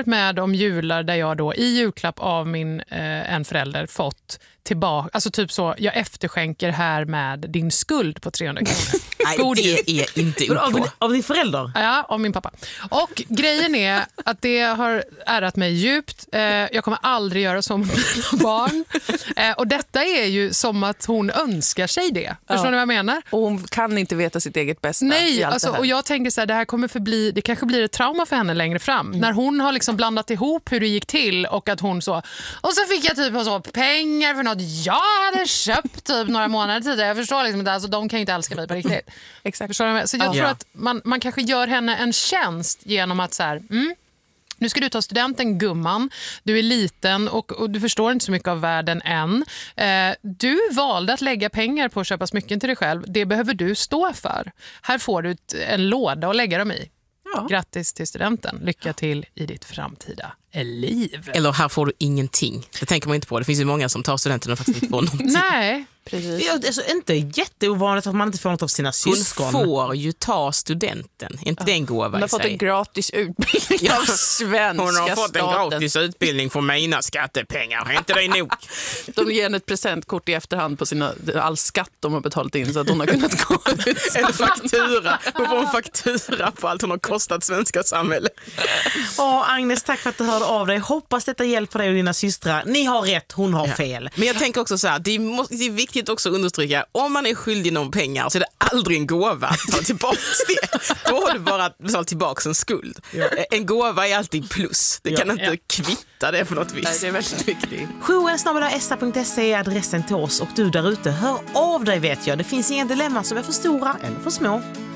varit med om jular där jag då i julklapp av min en förälder fått tillbaka, alltså typ så, jag efterskänker här med din skuld på 300 kronor. Nej, det är inte upp av din förälder? Ja, av min pappa. Och grejen är att det har ärrat mig djupt. Jag kommer aldrig göra så med mina barn. Och detta är ju som att hon önskar sig det. Förstår ni vad jag menar? Och hon kan inte veta sitt eget bästa. Nej, alltså, och jag tänker så här, det här kommer det kanske blir ett trauma för henne längre fram. När hon har liksom blandat ihop hur det gick till och att hon så, och så fick jag typ så pengar för något jag hade köpt typ några månader tidigare. Jag förstår liksom inte, alltså de kan ju inte älska mig på riktigt. Exakt. Förstår du? Så jag tror att man kanske gör henne en tjänst genom att så här, nu ska du ta studenten, gumman. Du är liten och du förstår inte så mycket av världen än. Du valde att lägga pengar på att köpa smycken till dig själv. Det behöver du stå för. Här får du en låda att lägga dem i. Ja. Grattis till studenten. Lycka till i ditt framtida liv. Eller här får du ingenting. Det tänker man inte på. Det finns ju många som tar studenten och faktiskt inte får någonting. Nej, precis. Det är alltså inte jätteovanligt att man inte får något av sina syskon. Hon får ju ta studenten. Inte det en gåva i sig. Hon har fått en gratis utbildning av svenska Hon har fått staten. en gratis utbildning för mina skattepengar. Är inte det nog? De ger henne ett presentkort i efterhand på all skatt de har betalat in så att hon har kunnat gå ut. En faktura. Hon får en faktura på allt hon har kostat svenska samhället. Agnes, tack för att du hörde av dig. Hoppas detta hjälper dig och dina systrar. Ni har rätt, hon har fel. Men jag tänker också så här, det är viktigt också att understryka, om man är skyldig någon pengar så är det aldrig en gåva att ta tillbaka det. Då har du bara betalat tillbaka en skuld. Ja. En gåva är alltid plus. Det kan inte kvitta det på något vis. Nej, det är väldigt viktigt. 7@esa.se är adressen till oss och du där ute, hör av dig vet jag. Det finns inga dilemma som är för stora eller för små.